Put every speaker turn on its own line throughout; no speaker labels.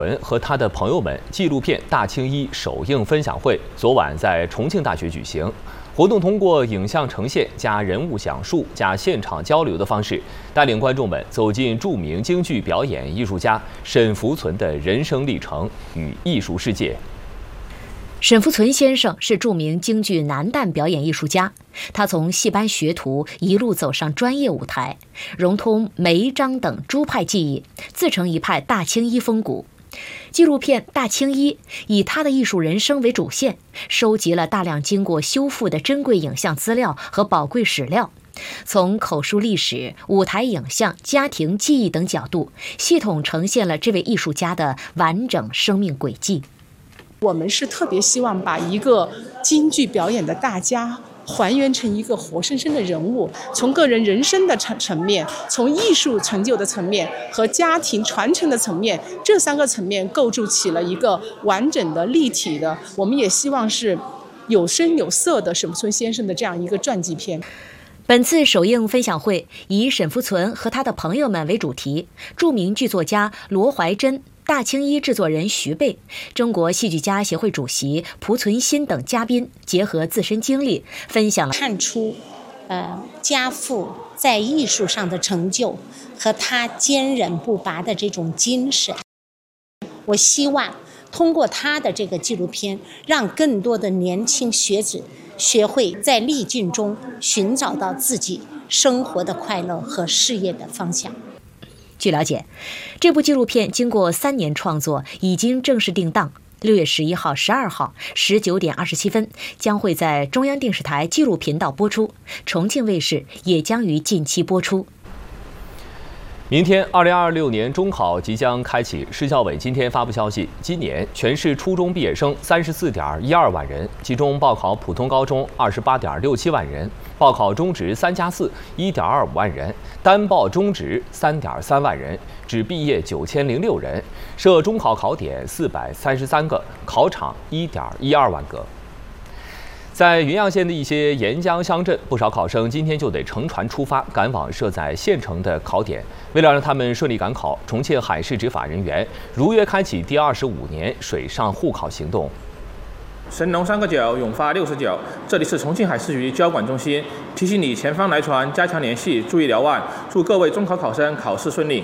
文和他的朋友们纪录片《大青衣》首映分享会昨晚在重庆大学举行。活动通过影像呈现加人物讲述加现场交流的方式，带领观众们走进著名京剧表演艺术家沈福存的人生历程与艺术世界。
沈福存先生是著名京剧男旦表演艺术家，他从戏班学徒一路走上专业舞台，融通梅张等诸派技艺，自成一派大青衣风骨。纪录片《大青衣》以他的艺术人生为主线，收集了大量经过修复的珍贵影像资料和宝贵史料，从口述历史、舞台影像、家庭记忆等角度，系统呈现了这位艺术家的完整生命轨迹。
我们是特别希望把一个京剧表演的大家还原成一个活生生的人物，从个人人生的层面，从艺术成就的层面和家庭传承的层面，这三个层面构筑起了一个完整的立体的，我们也希望是有声有色的沈福存先生的这样一个传记片。
本次首映分享会以沈福存和他的朋友们为主题，著名剧作家罗怀珍、大青衣制作人徐蓓、中国戏剧家协会主席蒲存昕等嘉宾结合自身经历，分享了
看出家父在艺术上的成就和他坚韧不拔的这种精神。我希望通过他的这个纪录片，让更多的年轻学子学会在逆境中寻找到自己生活的快乐和事业的方向。
据了解，这部纪录片经过3年创作，已经正式定档，6月11号、12号19点27分将会在中央电视台纪录频道播出，重庆卫视也将于近期播出。
明天2026年中考即将开启，市教委今天发布消息，今年全市初中毕业生34.12万人，其中报考普通高中28.67万人，报考中职3+4 1.25万人，单报中职3.3万人，只毕业9006人，设中考考点433个，考场1.12万个。在云阳县的一些沿江乡镇，不少考生今天就得乘船出发，赶往设在县城的考点。为了让他们顺利赶考，重庆海事执法人员如约开启第25年水上护考行动。
神龙3个9，永发69，这里是重庆海事局交管中心，提醒你前方来船，加强联系，注意瞭望。祝各位中考考生考试顺利。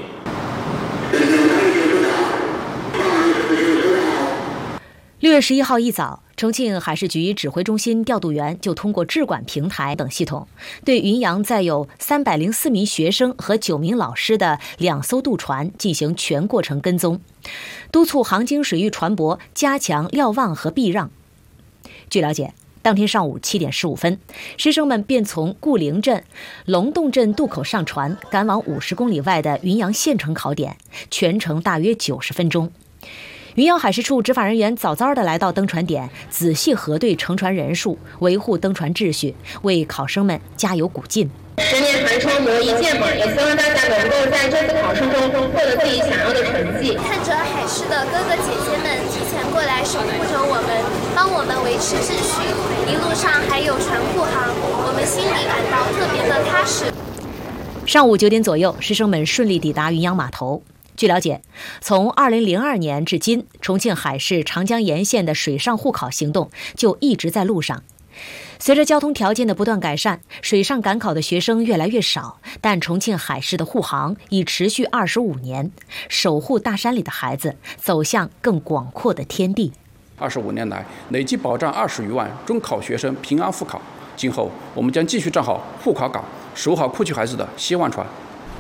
6月11号一早，重庆海事局指挥中心调度员就通过智管平台等系统，对云阳载有304名学生和9名老师的2艘渡船进行全过程跟踪，督促航经水域船舶加强瞭望和避让。据了解，当天上午7点15分，师生们便从固陵镇、龙洞镇渡口上船，赶往50公里外的云阳县城考点，全程大约90分钟。云阳海事处执法人员早早地来到登船点，仔细核对乘船人数，维护登船秩序，为考生们加油鼓劲。
10年传承磨一剑嘛，也希望大家能够在这次考试中获得自己想要的成绩。
看着海事的哥哥姐姐们提前过来守护着我们，帮我们维持秩序，一路上还有船护航，我们心里感到特别的踏实。
上午9点左右，师生们顺利抵达云阳码头。据了解，从2002年至今，重庆海事长江沿线的水上护考行动就一直在路上。随着交通条件的不断改善，水上赶考的学生越来越少，但重庆海事的护航已持续25年，守护大山里的孩子走向更广阔的天地。
25年来，累计保障20余万中考学生平安复考。今后，我们将继续站好护考岗，守好哭泣孩子的希望船。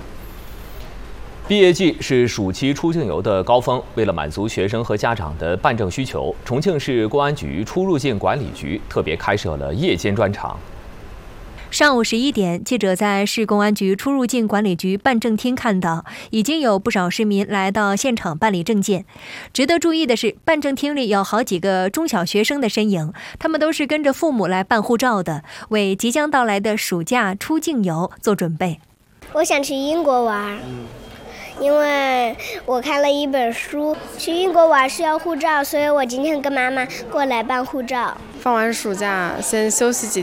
毕业季是暑期出境游的高峰，为了满足学生和家长的办证需求，重庆市公安局出入境管理局特别开设了夜间专场。
上午11点，记者在市公安局出入境管理局办证厅看到，已经有不少市民来到现场办理证件。值得注意的是，办证厅里有好几个中小学生的身影，他们都是跟着父母来办护照的，为即将到来的暑假出境游做准备。
我想去英国玩。因为我看了一本书，去英国玩是要护照，所以我今天跟妈妈过来办护照。
放完暑假先休息几